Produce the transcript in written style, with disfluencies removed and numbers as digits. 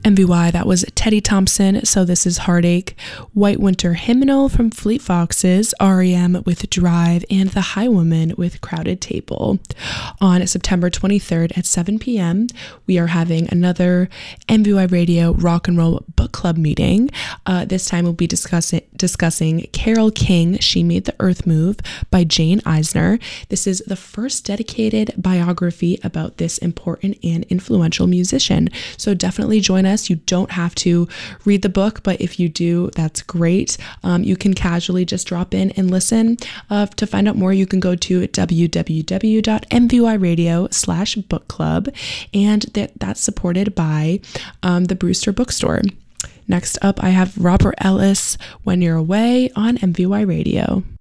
MVY, that was Teddy Thompson, So This Is Heartache, White Winter Hymnal from Fleet Foxes, REM with Drive, and The Highwoman with Crowded Table. On September 23rd at 7 p.m., we are having another MVY Radio Rock and Roll Book Club meeting. This time we'll be discussing Carole King, She Made the Earth Move by Jane Eisner. This is the first dedicated biography about this important and influential musician. So definitely join us. You don't have to read the book, but if you do, that's great. You can casually just drop in and listen. To find out more, you can go to www.mvyradio.com/book club, and that's supported by the Brewster Bookstore. Next up, I have Robert Ellis, When You're Away on MVY Radio.